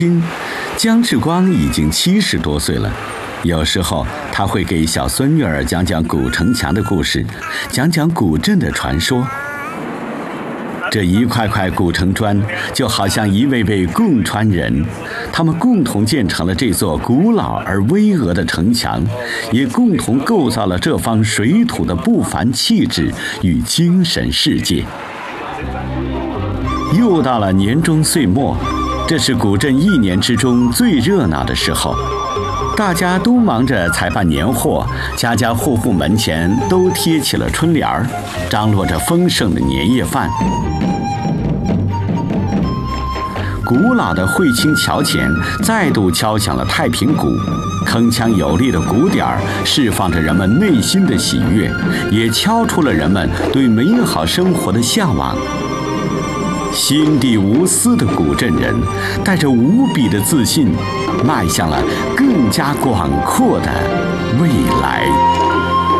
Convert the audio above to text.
姜志光已经70多岁了，有时候他会给小孙女儿讲讲古城墙的故事，讲讲古镇的传说。这一块块古城砖就好像一位位共川人，他们共同建成了这座古老而巍峨的城墙，也共同构造了这方水土的不凡气质与精神世界。又到了年终岁末，这是古镇一年之中最热闹的时候，大家都忙着采办年货，家家户户门前都贴起了春联儿，张罗着丰盛的年夜饭。古老的惠清桥前再度敲响了太平鼓，铿锵有力的鼓点儿释放着人们内心的喜悦，也敲出了人们对美好生活的向往。心地无私的古镇人，带着无比的自信，迈向了更加广阔的未来。